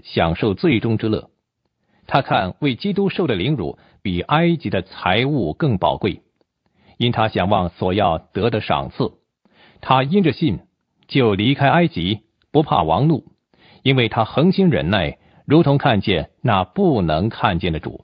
享受最终之乐。他看为基督受的凌辱比埃及的财物更宝贵，因他想望所要得的赏赐。他因着信就离开埃及，不怕王怒，因为他恒心忍耐，如同看见那不能看见的主。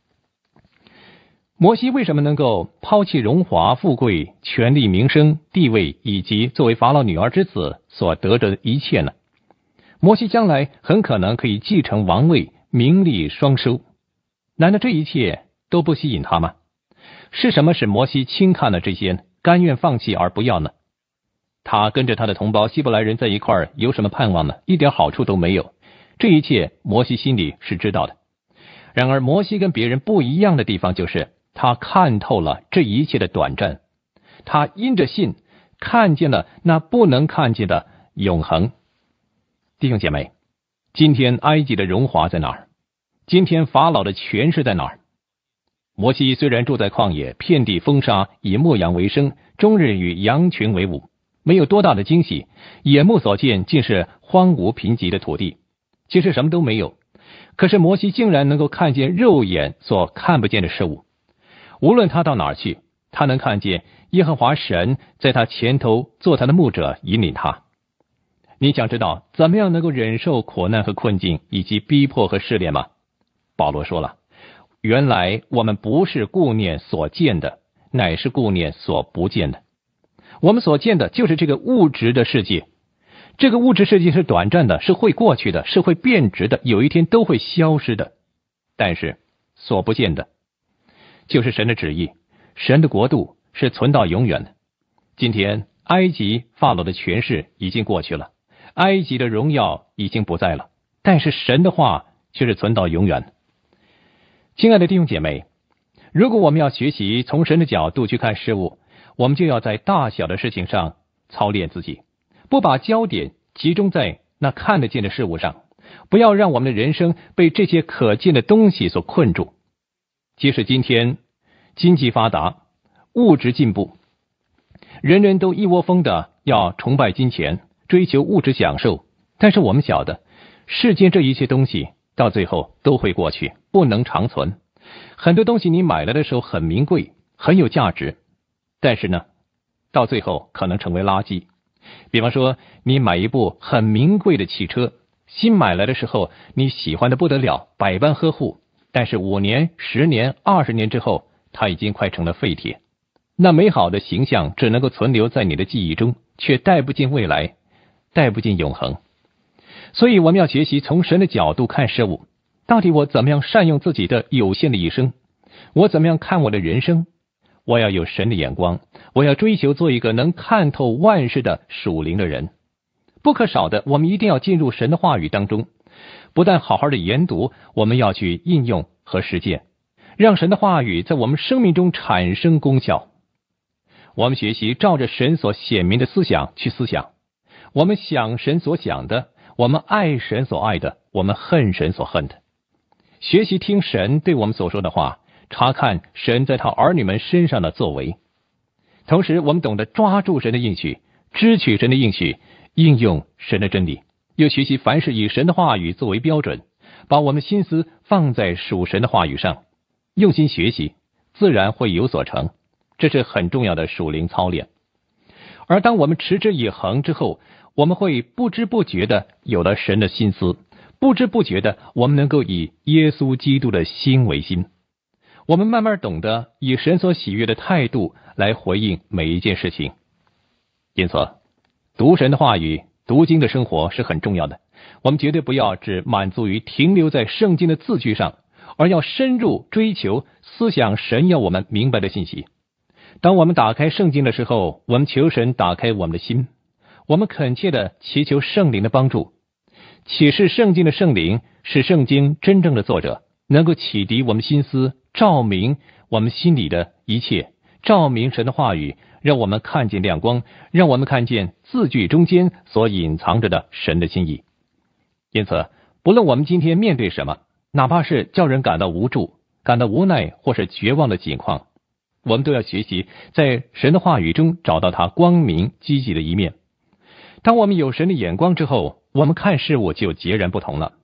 摩西为什么能够抛弃荣华富贵、权力名声、地位以及作为法老女儿之子所得着的一切呢？摩西将来很可能可以继承王位，名利双收，难道这一切都不吸引他吗？是什么使摩西轻看了这些，甘愿放弃而不要呢？他跟着他的同胞希伯来人在一块儿有什么盼望呢？一点好处都没有。这一切摩西心里是知道的。然而摩西跟别人不一样的地方就是他看透了这一切的短暂，他因着信看见了那不能看见的永恒。弟兄姐妹，今天埃及的荣华在哪儿？今天法老的权势在哪儿？摩西虽然住在旷野，遍地风沙，以牧羊为生，终日与羊群为伍，没有多大的惊喜，眼目所见尽是荒芜贫瘠的土地，其实什么都没有。可是摩西竟然能够看见肉眼所看不见的事物。无论他到哪儿去，他能看见耶和华神在他前头做他的牧者，引领他。你想知道怎么样能够忍受苦难和困境以及逼迫和试炼吗？保罗说了，原来我们不是顾念所见的，乃是顾念所不见的。我们所见的就是这个物质的世界，这个物质世界是短暂的，是会过去的，是会变质的，有一天都会消失的。但是所不见的就是神的旨意，神的国度是存到永远的。今天埃及法老的权势已经过去了，埃及的荣耀已经不在了，但是神的话却是存到永远的。亲爱的弟兄姐妹，如果我们要学习从神的角度去看事物，我们就要在大小的事情上操练自己，不把焦点集中在那看得见的事物上，不要让我们的人生被这些可见的东西所困住。即使今天经济发达，物质进步，人人都一窝蜂的要崇拜金钱，追求物质享受，但是我们晓得世间这一切东西到最后都会过去，不能长存。很多东西你买来的时候很名贵，很有价值，但是呢，到最后可能成为垃圾。比方说你买一部很名贵的汽车，新买来的时候你喜欢的不得了，百般呵护，但是5年、10年、20年之后，它已经快成了废铁。那美好的形象只能够存留在你的记忆中，却带不进未来，带不进永恒。所以我们要学习从神的角度看事物，到底我怎么样善用自己的有限的一生？我怎么样看我的人生？我要有神的眼光，我要追求做一个能看透万事的属灵的人。不可少的，我们一定要进入神的话语当中，不但好好的研读，我们要去应用和实践，让神的话语在我们生命中产生功效。我们学习照着神所显明的思想去思想，我们想神所想的，我们爱神所爱的，我们恨神所恨的。学习听神对我们所说的话，查看神在他儿女们身上的作为。同时我们懂得抓住神的应许，支取神的应许，应用神的真理，又学习凡事以神的话语作为标准，把我们心思放在属神的话语上，用心学习，自然会有所成。这是很重要的属灵操练。而当我们持之以恒之后，我们会不知不觉的有了神的心思，不知不觉的我们能够以耶稣基督的心为心。我们慢慢懂得以神所喜悦的态度来回应每一件事情。因此读神的话语，读经的生活是很重要的。我们绝对不要只满足于停留在圣经的字句上，而要深入追求思想神要我们明白的信息。当我们打开圣经的时候，我们求神打开我们的心，我们恳切的祈求圣灵的帮助。启示圣经的圣灵是圣经真正的作者，能够启迪我们心思，照明我们心里的一切，照明神的话语，让我们看见亮光，让我们看见字句中间所隐藏着的神的心意。因此不论我们今天面对什么，哪怕是叫人感到无助、感到无奈或是绝望的境况，我们都要学习在神的话语中找到他光明积极的一面。当我们有神的眼光之后，我们看事物就截然不同了。